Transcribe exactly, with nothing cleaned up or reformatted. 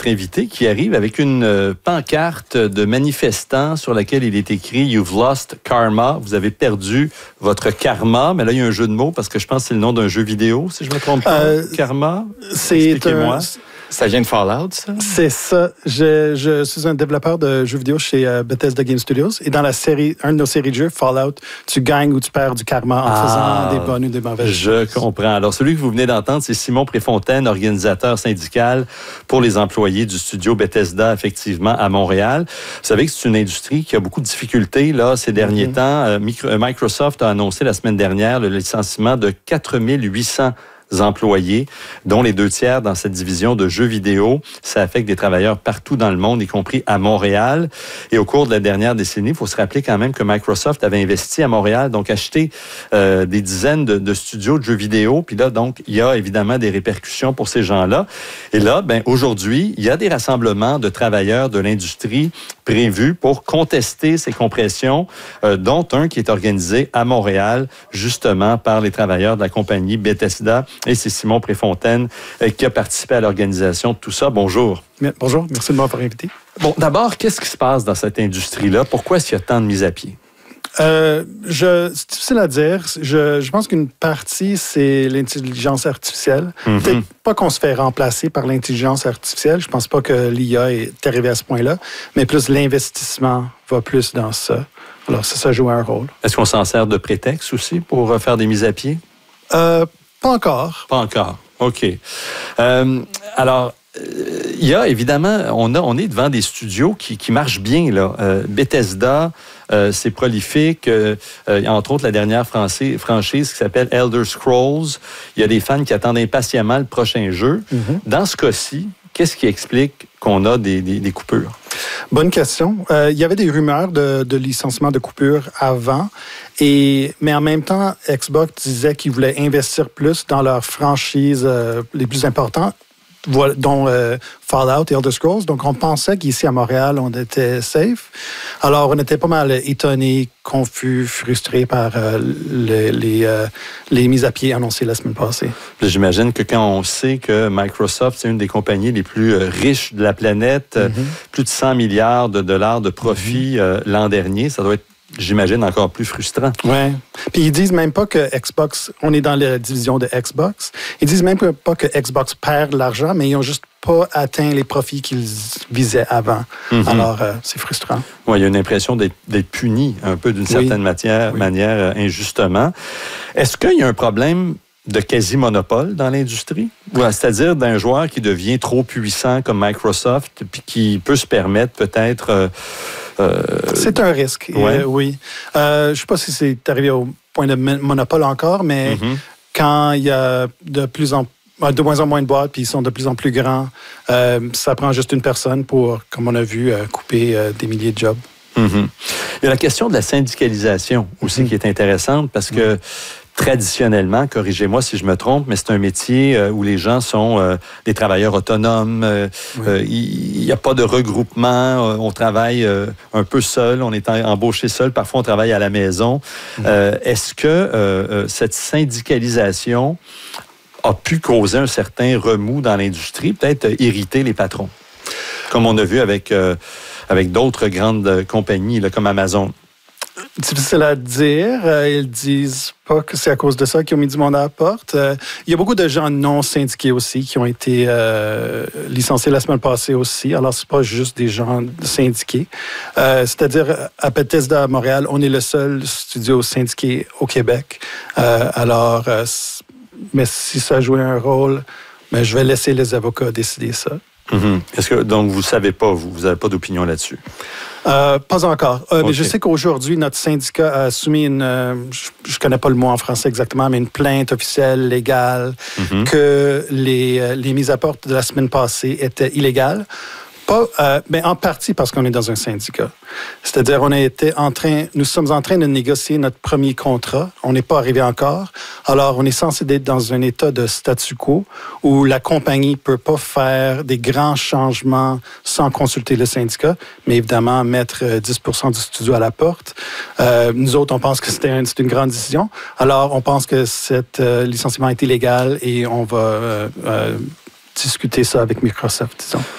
notre invité qui arrive avec une euh, pancarte de manifestants sur laquelle il est écrit « You've lost karma ». Vous avez perdu votre karma. Mais là, il y a un jeu de mots parce que je pense que c'est le nom d'un jeu vidéo, si je me trompe pas. Euh, karma? C'est un... Ça vient de Fallout, ça? C'est ça. Je, je suis un développeur de jeux vidéo chez euh, Bethesda Game Studios. Et dans la série, un de nos séries de jeux, Fallout, tu gagnes ou tu perds du karma en ah, faisant des bonnes ou des mauvaises choses. Je comprends. Alors, celui que vous venez d'entendre, c'est Simon Préfontaine, organisateur syndical pour les employés du studio Bethesda, effectivement, à Montréal. Vous savez que c'est une industrie qui a beaucoup de difficultés, là, ces derniers mm-hmm. temps. Euh, Microsoft a annoncé la semaine dernière le licenciement de quatre mille huit cents employés, dont les deux tiers dans cette division de jeux vidéo. Ça affecte des travailleurs partout dans le monde, y compris à Montréal. Et au cours de la dernière décennie, il faut se rappeler quand même que Microsoft avait investi à Montréal, donc acheté euh, des dizaines de, de studios de jeux vidéo. Puis là, donc, il y a évidemment des répercussions pour ces gens-là. Et là, ben aujourd'hui, il y a des rassemblements de travailleurs de l'industrie prévus pour contester ces compressions, euh, dont un qui est organisé à Montréal, justement par les travailleurs de la compagnie Bethesda. Et c'est Simon Préfontaine euh, qui a participé à l'organisation de tout ça. Bonjour. Bonjour, merci de m'avoir invité. Bon, d'abord, qu'est-ce qui se passe dans cette industrie-là? Pourquoi est-ce qu'il y a tant de mises à pied? Euh, je, c'est difficile à dire. Je, je pense qu'une partie, c'est l'intelligence artificielle. Mm-hmm. Peut-être pas qu'on se fait remplacer par l'intelligence artificielle. Je pense pas que l'I A est arrivée à ce point-là, mais plus l'investissement va plus dans ça. Alors, ça, ça joue un rôle. Est-ce qu'on s'en sert de prétexte aussi pour faire des mises à pied? Euh, pas encore. Pas encore. OK. Euh, alors, il y a évidemment, on, a, on est devant des studios qui, qui marchent bien, là. Euh, Bethesda, euh, c'est prolifique. Euh, il y a entre autres la dernière franchise, franchise qui s'appelle Elder Scrolls. Il y a des fans qui attendent impatiemment le prochain jeu. Mm-hmm. Dans ce cas-ci, qu'est-ce qui explique qu'on a des, des, des coupures? Bonne question. Euh, il y avait des rumeurs de, de licenciement de coupures avant, et, mais en même temps, Xbox disait qu'ils voulaient investir plus dans leurs franchises euh, les plus importantes, dont euh, Fallout et Elder Scrolls. Donc, on pensait qu'ici à Montréal, on était safe. Alors, on était pas mal étonnés, confus, frustrés par euh, les, les, euh, les mises à pied annoncées la semaine passée. J'imagine que quand on sait que Microsoft, c'est une des compagnies les plus riches de la planète, mm-hmm. plus de cent milliards de dollars de profit mm-hmm. euh, l'an dernier, ça doit être, j'imagine, encore plus frustrant. Oui. Puis ils disent même pas que Xbox, on est dans la division de Xbox, ils disent même pas que Xbox perd de l'argent, mais ils ont juste pas atteint les profits qu'ils visaient avant. Mm-hmm. Alors, euh, c'est frustrant. Oui, il y a une impression d'être, d'être puni un peu d'une oui. certaine matière, oui. manière euh, injustement. Est-ce qu'il y a un problème de quasi-monopole dans l'industrie? C'est-à-dire d'un joueur qui devient trop puissant comme Microsoft puis qui peut se permettre peut-être... Euh, Euh, c'est un risque, ouais. euh, oui. Euh, je ne sais pas si c'est arrivé au point de monopole encore, mais mm-hmm. quand il y a de plus en de moins en moins de boîtes, puis ils sont de plus en plus grands, euh, ça prend juste une personne pour, comme on a vu, euh, couper euh, des milliers de jobs. Mm-hmm. Il y a la question de la syndicalisation aussi mm-hmm. qui est intéressante parce que mm-hmm. traditionnellement, corrigez-moi si je me trompe, mais c'est un métier où les gens sont euh, des travailleurs autonomes. Euh, oui. euh, il n'y a pas de regroupement. On travaille euh, un peu seul. On est embauché seul. Parfois, on travaille à la maison. Mm. Euh, est-ce que euh, cette syndicalisation a pu causer un certain remous dans l'industrie, peut-être irriter les patrons, comme on a vu avec, euh, avec d'autres grandes compagnies là, comme Amazon? Difficile à dire. Euh, ils disent pas que c'est à cause de ça qu'ils ont mis du monde à la porte. Euh, il y a beaucoup de gens non syndiqués aussi qui ont été euh, licenciés la semaine passée aussi. Alors, c'est pas juste des gens syndiqués. Euh, c'est-à-dire, à Bethesda, à Montréal, on est le seul studio syndiqué au Québec. Euh, alors, euh, mais si ça jouait un rôle, mais je vais laisser les avocats décider ça. Mm-hmm. Est-ce que, donc, vous ne savez pas, vous n'avez pas d'opinion là-dessus? Euh, pas encore. Euh, okay. Mais je sais qu'aujourd'hui, notre syndicat a soumis une, euh, je ne connais pas le mot en français exactement, mais une plainte officielle, légale, mm-hmm. que les, les mises à porte de la semaine passée étaient illégales. Pas, euh, mais en partie parce qu'on est dans un syndicat. C'est-à-dire, on a été en train, nous sommes en train de négocier notre premier contrat. On n'est pas arrivé encore. Alors, on est censé être dans un état de statu quo où la compagnie ne peut pas faire des grands changements sans consulter le syndicat, mais évidemment mettre dix pour cent du studio à la porte. Euh, nous autres, on pense que c'était un, c'est une grande décision. Alors, on pense que cet euh, licenciement est illégal et on va... Euh, euh, discuter ça avec Microsoft, disons.